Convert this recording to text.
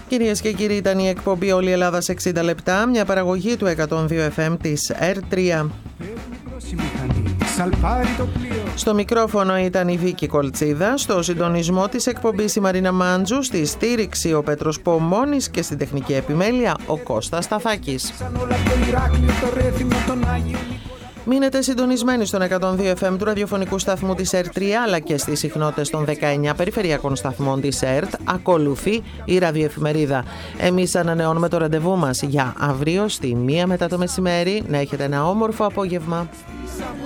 Κυρίες και κύριοι, ήταν η εκπομπή «Όλη η Ελλάδα σε 60 λεπτά», μια παραγωγή του 102 FM της R3. Στο μικρόφωνο ήταν η Βίκη Κολτσίδα, στο συντονισμό της εκπομπής η Μαρίνα Μάντζου, στη στήριξη ο Πέτρος Πομώνης και στην τεχνική επιμέλεια ο Κώστας Σταθάκης. Μείνετε συντονισμένοι στον 102 FM του ραδιοφωνικού σταθμού της R3 αλλά και στις συχνότητες των 19 περιφερειακών σταθμών της ΕΡΤ. Ακολουθεί η ραδιοεφημερίδα. Εμείς ανανεώνουμε το ραντεβού μας για αύριο στη 1 μετά το μεσημέρι. Να έχετε ένα όμορφο απόγευμα.